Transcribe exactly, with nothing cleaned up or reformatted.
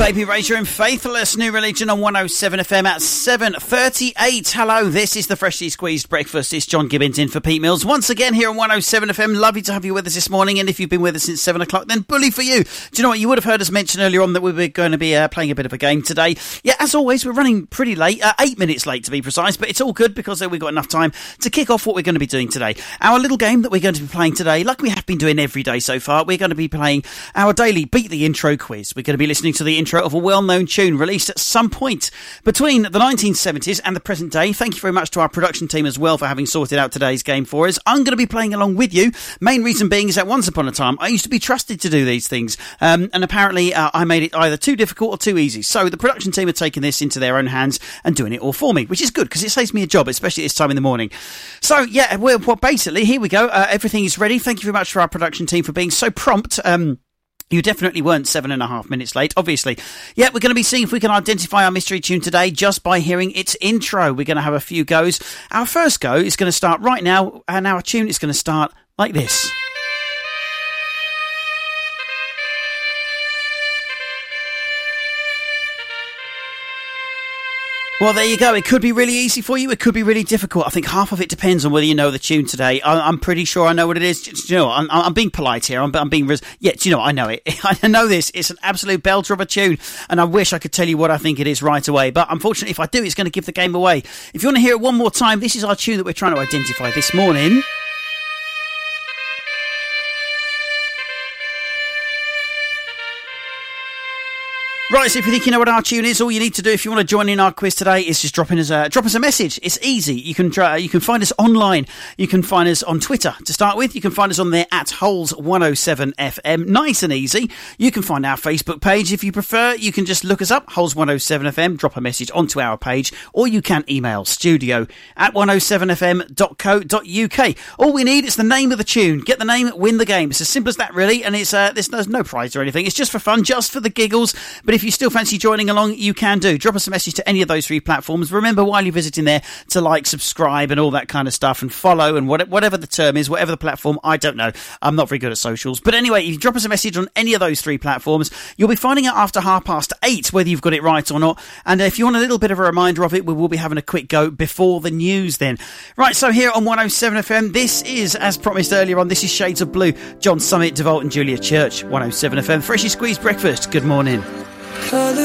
Baby Rachel and Faithless, New Religion on one oh seven F M at seven thirty-eight. Hello, this is the Freshly Squeezed Breakfast. It's John Gibbons in for Pete Mills once again here on one oh seven F M. Lovely to have you with us this morning, and if you've been with us since seven o'clock, then bully for you. Do you know what? You would have heard us mention earlier on that we were going to be uh, playing a bit of a game today. Yeah, as always, we're running pretty late, uh, eight minutes late to be precise, but it's all good because uh, we've got enough time to kick off what we're going to be doing today. Our little game that we're going to be playing today, like we have been doing every day so far, we're going to be playing our daily Beat the Intro quiz. We're going to be listening to the intro of a well-known tune released at some point between the nineteen seventies and the present day. Thank you very much to our production team as well for having sorted out today's game for us. I'm going to be playing along with you. Main reason being is that once upon a time I used to be trusted to do these things, um, and apparently uh, I made it either too difficult or too easy. So the production team are taking this into their own hands and doing it all for me, which is good because it saves me a job, especially at this time in the morning. So yeah, we're, well, basically here we go. Uh, everything is ready. Thank you very much for our production team for being so prompt. Um, You definitely weren't seven and a half minutes late, obviously. Yeah, we're going to be seeing if we can identify our mystery tune today just by hearing its intro. We're going to have a few goes. Our first go is going to start right now, and our tune is going to start like this. Well, there you go. It could be really easy for you. It could be really difficult. I think half of it depends on whether you know the tune today. I, I'm pretty sure I know what it is. Do you know, I'm, I'm being polite here. I'm, I'm being... Res- yeah, do you know what? I know it. I know this. It's an absolute belter of a tune, and I wish I could tell you what I think it is right away. But unfortunately, if I do, it's going to give the game away. If you want to hear it one more time, this is our tune that we're trying to identify this morning. Right, so if you think you know what our tune is, all you need to do if you want to join in our quiz today is just drop in us a, drop us a message. It's easy. You can uh, you can find us online. You can find us on Twitter to start with. You can find us on there at Holes one oh seven F M. Nice and easy. You can find our Facebook page if you prefer. You can just look us up, Holes one oh seven F M, drop a message onto our page, or you can email studio at one oh seven f m dot co dot u k. All we need is the name of the tune. Get the name, win the game. It's as simple as that, really, and it's uh, there's, there's no prize or anything. It's just for fun, just for the giggles. But if If you still fancy joining along, you can do. Drop us a message to any of those three platforms. Remember, while you're visiting there, to like, subscribe, and all that kind of stuff, and follow, and whatever the term is, whatever the platform, I don't know. I'm not very good at socials. But anyway, if you drop us a message on any of those three platforms, you'll be finding out after half past eight whether you've got it right or not. And if you want a little bit of a reminder of it, we will be having a quick go before the news then. Right, so here on one oh seven F M, this is, as promised earlier on, this is Shades of Blue, John Summit, DeVault and Julia Church, one oh seven F M, Freshly Squeezed Breakfast. Good morning.